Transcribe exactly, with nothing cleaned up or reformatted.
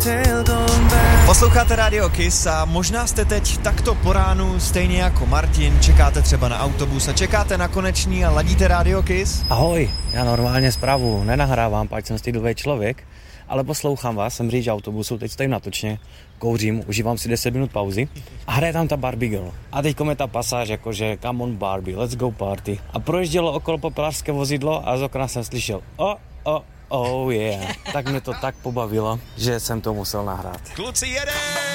Posloucháte Radio Kiss a možná jste teď takto po ránu, stejně jako Martin, čekáte třeba na autobus a čekáte na konečný a ladíte Radio Kiss? Ahoj, já normálně zprávu nenahrávám, páč jsem stydový člověk, ale poslouchám vás, jsem řidič autobusu, teď stojím na točně, kouřím, užívám si deset minut pauzy a hraje tam ta Barbie Girl. A teď je ta pasáž jakože come on Barbie, let's go party. A projíždělo okolo popelářské vozidlo a z okna jsem slyšel oh, oh, oh yeah. Tak mě to tak pobavilo, že jsem to musel nahrát. Kluci, jede!